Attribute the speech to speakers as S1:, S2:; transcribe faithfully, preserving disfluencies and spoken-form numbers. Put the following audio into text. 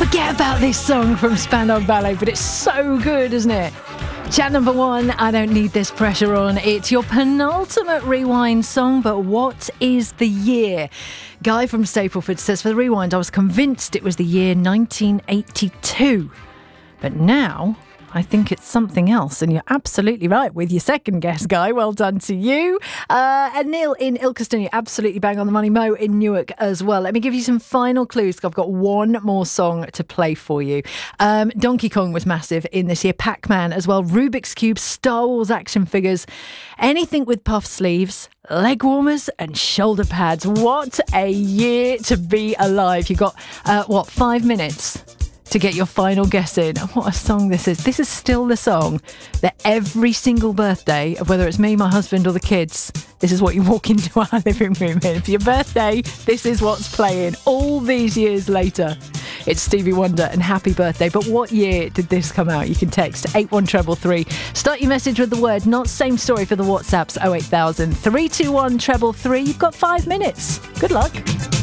S1: Forget about this song from Spandau Ballet, but it's so good, isn't it? Chat number one, I don't need this pressure on. It's your penultimate rewind song, but what is the year? Guy from Stapleford says, for the rewind, I was convinced it was the year nineteen eighty-two. But now I think it's something else, and you're absolutely right with your second guess, Guy. Well done to you. Uh, and Neil in Ilkeston, you're absolutely bang on the money. Mo in Newark as well. Let me give you some final clues. I've got one more song to play for you. Um, Donkey Kong was massive in this year. Pac-Man as well. Rubik's Cube, Star Wars action figures, anything with puff sleeves, leg warmers and shoulder pads. What a year to be alive. You've got, uh, what, five minutes to get your final guess in. What a song this is. This is still the song that every single birthday, of whether it's me, my husband or the kids, this is what you walk into our living room in. For your birthday, this is what's playing all these years later. It's Stevie Wonder and Happy Birthday. But what year did this come out? You can text eight one three three three. Start your message with the word not. Same story for the WhatsApps oh eight thousand three two one three three. You've got five minutes. Good luck.